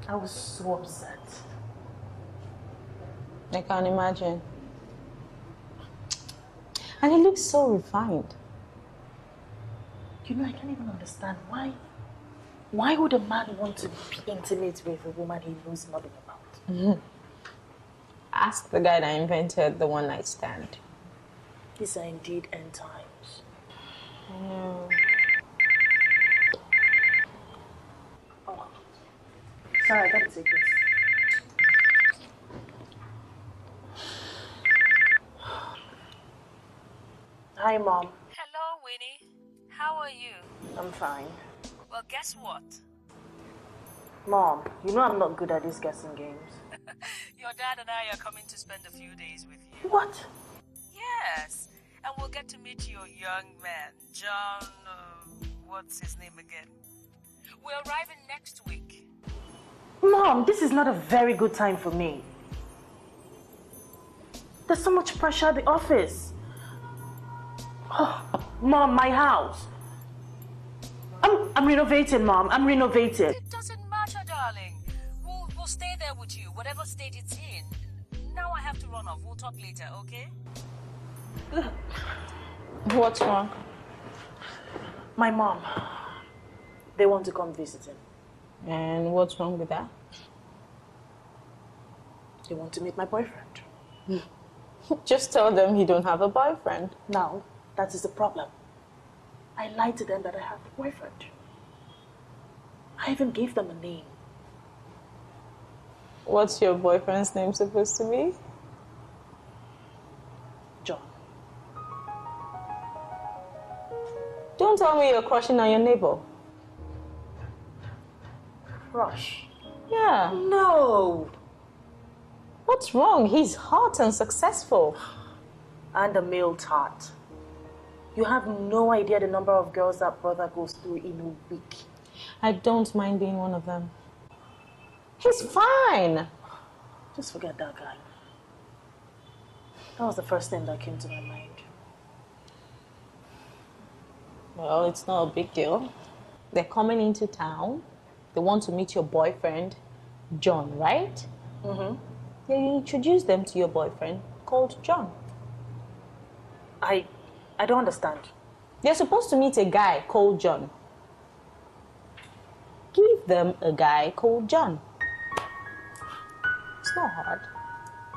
I was so upset. I can't imagine. And he looks so refined. You know, I can't even understand why. Why would a man want to be intimate with a woman he knows nothing about? Ask the guy that invented the one-night stand. These are indeed end times. I know. Oh, sorry, I gotta take this. Hi, Mom. Hello, Winnie. How are you? I'm fine. Well, guess what? Mom, you know I'm not good at these guessing games. Your dad and I are coming to spend a few days with you. What? Yes. And we'll get to meet your young man, John, what's his name again? We're arriving next week. Mom, this is not a very good time for me. There's so much pressure at the office. Oh, Mom, my house. I'm renovating, Mom. I'm renovating. It doesn't matter, darling. We'll stay there with you, whatever state it's in. Now I have to run off. We'll talk later, okay? What's wrong? My mom. They want to come visit him. And what's wrong with that? They want to meet my boyfriend. Just tell them you don't have a boyfriend. Now, that is the problem. I lied to them that I have a boyfriend. I even gave them a name. What's your boyfriend's name supposed to be? John. Don't tell me you're crushing on your neighbor. Rush. Yeah. No. What's wrong? He's hot and successful. And a male tart. You have no idea the number of girls that brother goes through in a week. I don't mind being one of them. He's fine. Just forget that guy. That was the first thing that came to my mind. Well, it's not a big deal. They're coming into town. They want to meet your boyfriend, John, right? Mm-hmm. Yeah, you introduce them to your boyfriend called John. I don't understand. They're supposed to meet a guy called John. Give them a guy called John. It's not hard.